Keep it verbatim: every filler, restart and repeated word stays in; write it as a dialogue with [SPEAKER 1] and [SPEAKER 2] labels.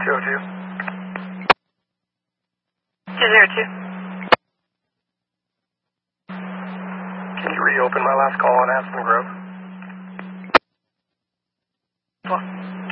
[SPEAKER 1] two oh two.
[SPEAKER 2] two zero two.
[SPEAKER 1] Can you reopen my last call on Aspen Grove?
[SPEAKER 2] Well.